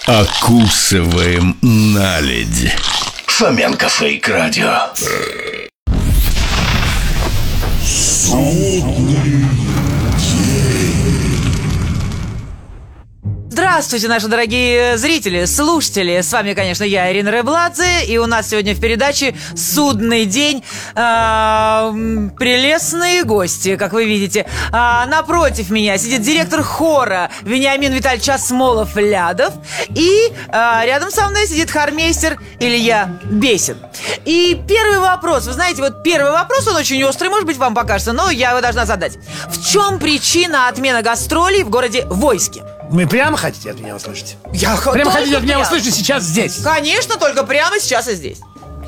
Окусываем наледь. Фоменко Фейк Радио. Судный. Здравствуйте, наши дорогие зрители, слушатели. С вами, конечно, я, Ирина Рыбладзе. И у нас сегодня в передаче «Судный день». Прелестные гости, как вы видите. Напротив меня сидит директор хора Вениамин Витальевич Асмолов-Лядов. И рядом со мной сидит хормейстер Илья Бесин. И первый вопрос, вы знаете, вот первый вопрос, он очень острый, может быть, вам покажется, но я его должна задать. В чем причина отмены гастролей в городе Войске? Вы прямо хотите от меня услышать? Прямо хотите от меня услышать сейчас здесь? Конечно, только прямо сейчас и здесь.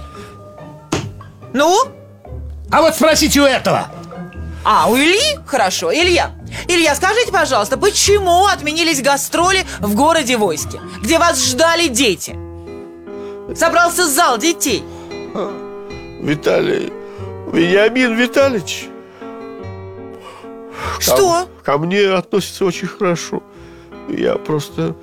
Ну? А вот спросите у этого. У Ильи? Хорошо. Илья, скажите, пожалуйста, почему отменились гастроли в городе Войске, где вас ждали дети? Собрался зал детей. Вениамин Витальевич. Что? Ко мне относится очень хорошо. Я просто...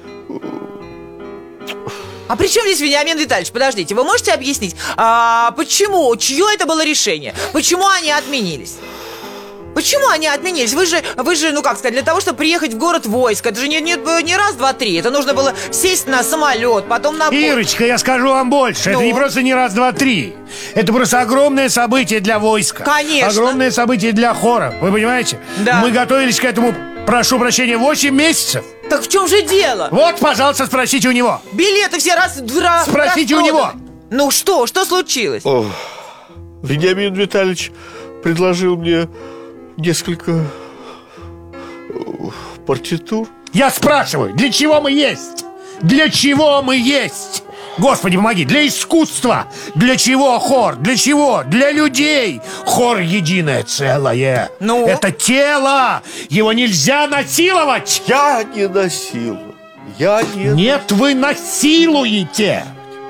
А при чем здесь Вениамин Витальевич? Подождите, вы можете объяснить, почему, чье это было решение? Почему они отменились? Почему они отменились? Вы же, ну как сказать, для того, чтобы приехать в город Войск, это же не раз, два, три. Это нужно было сесть на самолет, потом на... Ирочка, я скажу вам больше. Это не просто не раз, два, три. Это просто огромное событие для войска. Конечно. Огромное событие для хора. Вы понимаете? Да. Мы готовились к этому, прошу прощения, 8 месяцев. Так в чем же дело? Вот, пожалуйста, спросите у него. Билеты все Спросите у него. Ну что случилось? Вениамин Витальевич предложил мне несколько партитур. Я спрашиваю, для чего мы есть? Для чего мы есть? Господи, помоги, для искусства. Для чего хор? Для чего? Для людей. Хор единое целое. Ну? Это тело. Его нельзя насиловать. Я не насилую. Нет, вы насилуете.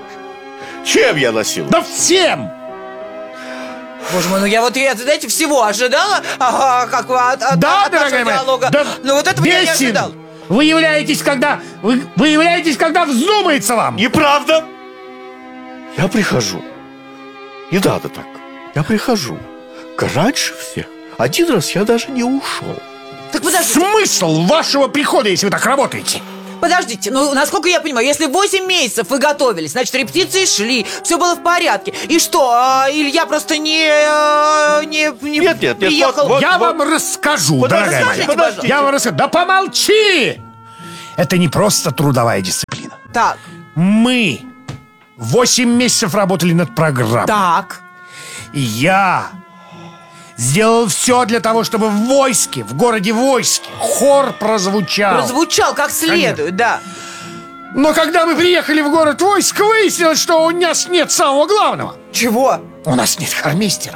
Чем я насилую? Да всем. Боже мой, я знаете, всего ожидала, как от дорогая моя, диалога. да, но вот этого я не Бесин. ожидал. Вы являетесь, когда вздумается вам. Неправда. Я прихожу. Не надо так. Я прихожу раньше всех. Один раз я даже не ушел. Так подождите. Смысл вашего прихода, если вы так работаете? Подождите, насколько я понимаю, если 8 месяцев вы готовились, значит, репетиции шли, все было в порядке. И что, Илья просто не приехал? Вот, я вам расскажу, дорогая моя. Подождите. Я вам расскажу. Да помолчи! Это не просто трудовая дисциплина. Так. Мы 8 месяцев работали над программой. Так. И я сделал все для того, чтобы в Войске, в городе Войске, хор прозвучал. Прозвучал как следует, да. Но когда мы приехали в город Войск, выяснилось, что у нас нет самого главного. Чего? У нас нет хормейстера.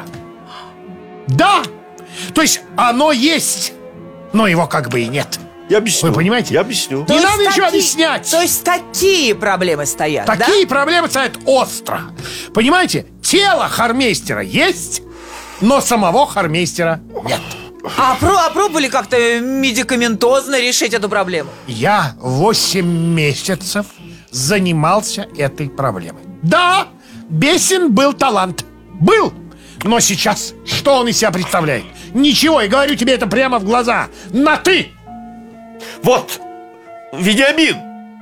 Да! То есть оно есть, но его как бы и нет. Я объясню. Вы понимаете? Я объясню. Не надо ничего объяснять. То есть такие проблемы стоят, да? Такие проблемы стоят остро. Понимаете? Тело хормейстера есть, но самого хормейстера нет. А пробовали как-то медикаментозно решить эту проблему? Я 8 месяцев занимался этой проблемой. Да, Бесин был талант. Был. Но сейчас что он из себя представляет? Ничего, и говорю тебе это прямо в глаза. На «ты». Вот, Вениамин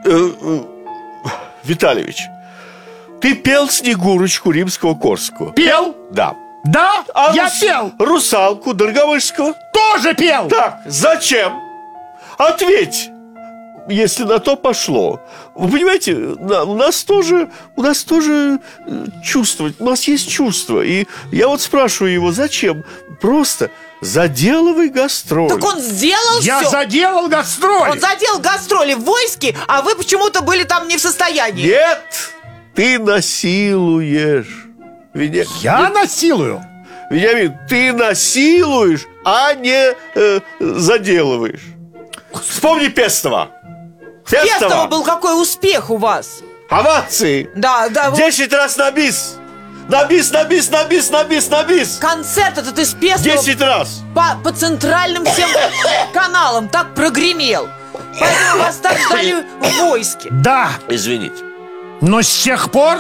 Витальевич, ты пел Снегурочку Римского-Корского? Пел? Да. Да, я пел. Русалку Дорогобышского? Тоже пел. Так, зачем? Ответь, если на то пошло. Вы понимаете, у нас тоже чувство, у нас есть чувство. И я вот спрашиваю его, зачем? Просто заделывай гастроли. Так он сделал все. Я заделал гастроли. Он заделал гастроли в Войске, а вы почему-то были там не в состоянии. Нет, ты насилуешь. Я насилую. Вениамин, ты насилуешь, а не заделываешь. Вспомни Пестова. Пестова был какой успех у вас. Овации. Да. 10 раз на бис. На бис. Концерт этот из Пестова 10 раз. по центральным всем каналам так прогремел. Поэтому вас так ждали в войске. Да, Извините. но с тех пор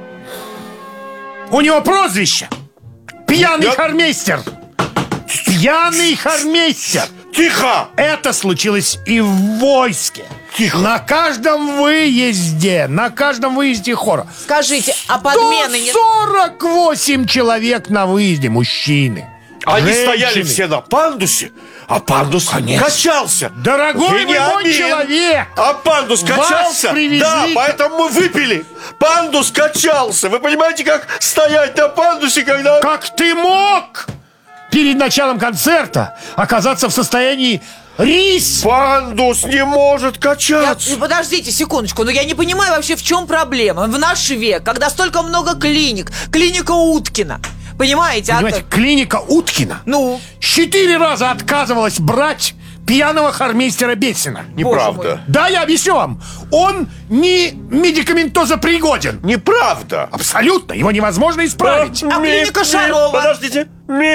у него прозвище «Пьяный хормейстер». Пьяный хормейстер. Тихо! Это случилось и в войске. Тихо. На каждом выезде хора. Скажите, а подмены не... 148 человек на выезде, мужчины. Они женщины. стояли все на пандусе, а пандус качался. Дорогой вы мой Вениамин, человек! а пандус качался? привезли- Да, поэтому мы выпили. Пандус качался. Вы понимаете, как стоять на пандусе, когда... Как ты мог перед началом концерта оказаться в состоянии рис? Пандус не может качаться. Подождите секундочку, но я не понимаю вообще, в чем проблема. В наш век, когда столько много клиник, клиника Уткина, понимаете? Понимаете, клиника Уткина Ну? 4 раза отказывалась брать пьяного хормейстера Бесина. Неправда. Да, я объясню вам. Он не медикаментозопригоден. Неправда. Абсолютно. Его невозможно исправить. А клиника Шарова? Подождите.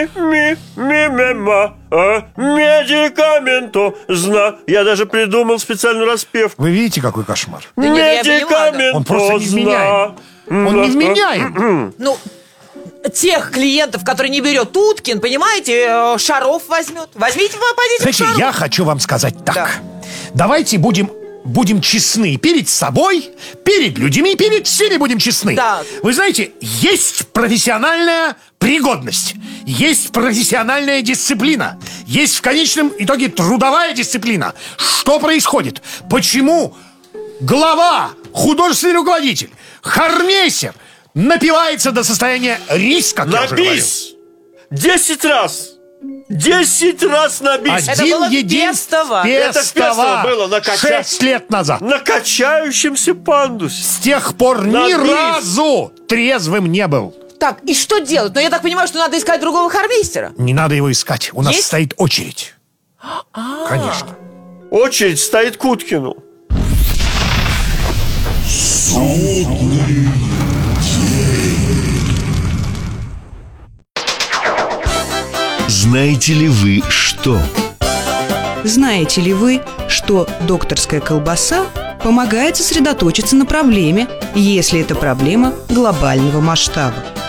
Медикаментозно. Я даже придумал специальную распевку. Вы видите, какой кошмар? Да нет, я понимаю, Он просто невменяем. Он невменяем. Ну, тех клиентов, которые не берет Уткин, понимаете, Шаров возьмет. Возьмите, попадите к Знаете, Шарову. я хочу вам сказать так. Да. Давайте будем честны перед собой, перед людьми, перед всеми будем честны. Так. Вы знаете, есть профессиональная пригодность, есть профессиональная дисциплина, есть в конечном итоге трудовая дисциплина. Что происходит? Почему глава, художественный руководитель, хормейстер напивается до состояния риска, как я уже говорил? Набись! 10 раз! 10 раз набись! Это было в Пестово. Это в Пестово было на 6 лет назад. На качающемся пандусе. С тех пор ни Набись. разу трезвым не был. Так, и что делать? Но я так понимаю, что надо искать другого хормейстера. Не надо его искать. У нас Есть? стоит очередь. Конечно. Очередь стоит к Уткину. Знаете ли вы что? Знаете ли вы, что докторская колбаса помогает сосредоточиться на проблеме, если это проблема глобального масштаба?